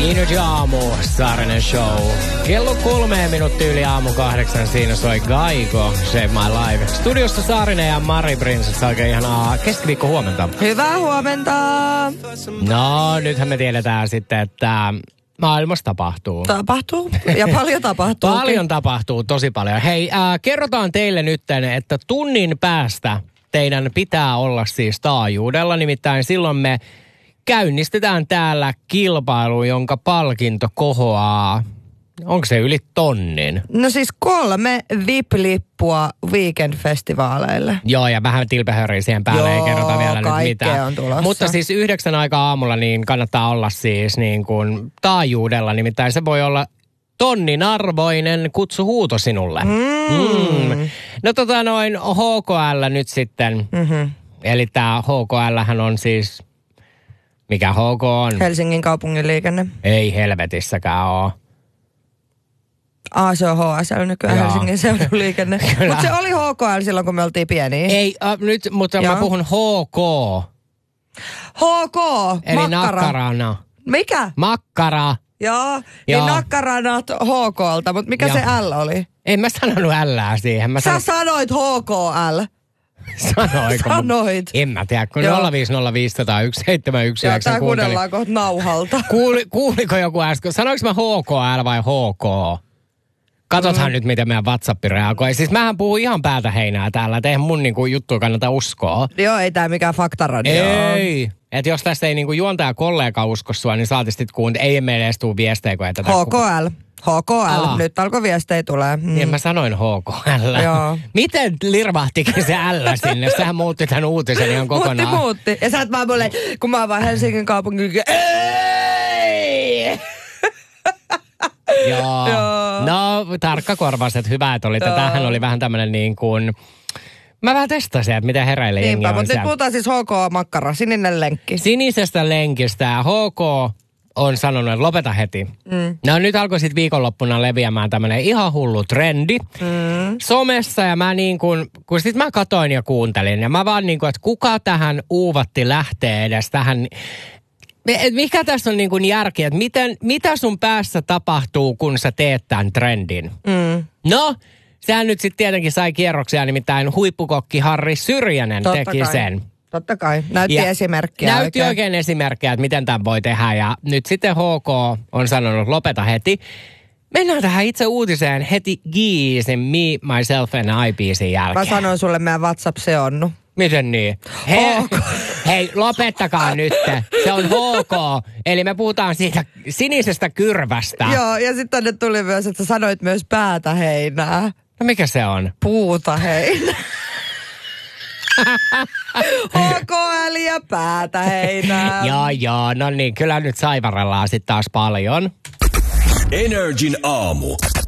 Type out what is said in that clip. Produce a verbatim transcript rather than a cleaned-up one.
Energy aamu, Saarinen show. Kello kolme minuuttia yli aamu kahdeksan, siinä soi Gaiko, Save My Life. Studiossa Saarinen ja Mari Princess, oikein ihanaa keskiviikko huomenta. Hyvää huomenta! No, nythän me tiedetään sitten, että maailmassa tapahtuu. Tapahtuu, ja paljon tapahtuu. Paljon tapahtuu, tosi paljon. Hei, äh, kerrotaan teille nyt, että tunnin päästä teidän pitää olla siis taajuudella, nimittäin silloin me käynnistetään täällä kilpailu, jonka palkinto kohoaa. Onko se yli tonnin? No siis kolme V I P-lippua Weekend-festivaaleille. Joo, ja vähän tilpehöriä siihen päälle, Joo, ei kerrota vielä nyt mitään. On tulossa. Mutta siis yhdeksän aikaa aamulla niin kannattaa olla siis niin kuin taajuudella, nimittäin se voi olla tonnin arvoinen kutsuhuuto sinulle. Mm. Mm. No tota noin H K L nyt sitten, Mm-hmm. eli tää H K L:hän on siis, mikä H K on? Helsingin kaupungin liikenne. Ei helvetissäkään oo. Ah, se on H S L nykyään, Joo. Helsingin seudun liikenne. Mutta se oli H K L silloin, kun me oltiin pieniä. Ei, äh, nyt, mutta Joo. mä puhun H K. H K, Eli makkara. nakkarana. Mikä? Makkara. Joo, Joo. niin nakkaranat H Klta, mutta mikä Joo. se L oli? En mä sanonut ällää siihen. Mä Sä san... sanoit H K L. Sanoiko? Sanoit. En mä tiedä, kun Joo. nolla viisi nolla viisi nolla yksi seitsemän yksi Joo, yhdeksän tää kuuntelin. kuunnellaan kohta nauhalta. Kuuli, kuuliko joku äsken? Sanoinko mä H K L vai H K? Katsothan mm. nyt, miten meidän WhatsApp reagoi. Siis mähän puhun ihan päätä heinää täällä. Et eihän mun niinku juttua kannata uskoa. Joo, ei tää mikään faktaradio. Ei. Että jos tästä ei niinku juontaja kollega usko sua, niin saatit sit kuunnella. Ei meille edes tuu viestejä, kun ei tätä... H K L. H K L. Aa. Nyt alkoi viestejä tulee. Mm. Niin mä sanoin H K L. Joo. Miten lirvahtikin se L sinne? Sähän muutti tämän uutisen ihan kokonaan. Muutti, muutti. Ja sä et vaan mulle, kun mä oon vaan Helsingin kaupungin, ei! Joo. Joo. No, tarkkakorvaiset, hyvä, että oli. Tämähän oli vähän tämmönen niin kuin... Mä vähän testasin, että miten hereille jengi Niinpä, on mutta nyt siellä. puhutaan siis H K-makkara, sininen lenkki. Sinisestä lenkistä ja H K on sanonut, että lopeta heti. Mm. No nyt alkoi sitten viikonloppuna leviämään tämmönen ihan hullu trendi Mm. somessa ja mä niin kuin, kun sit mä katoin ja kuuntelin ja mä vaan niin kuin, että kuka tähän uuvatti lähtee edes tähän, et mikä tässä on niin kuin järki, että miten, mitä sun päässä tapahtuu, kun sä teet tämän trendin? Mm. No, sehän nyt sitten tietenkin sai kierroksia, nimittäin huippukokki Harri Syrjänen Totta teki kai. sen. Totta kai. Näytti Ja esimerkkiä Näytti oikein. oikein esimerkkejä, että miten tämän voi tehdä. Ja nyt sitten H K on sanonut, lopeta heti. Mennään tähän itse uutiseen heti Giisin Me, Myself and I-biisin jälkeen. Mä sanoin sulle meidän WhatsApp se onnu. Miten niin? He, H K. hei, lopettakaa nyt. Se on H K. Eli me puhutaan siitä sinisestä kyrvästä. Joo, ja sitten tänne tuli myös, että sä sanoit myös päätä heinää. No mikä se on? Puuta heinää. H K L ja päätä heinää. Joo, joo. No niin, kyllä nyt saivarellaan sitten taas paljon. Energin aamu.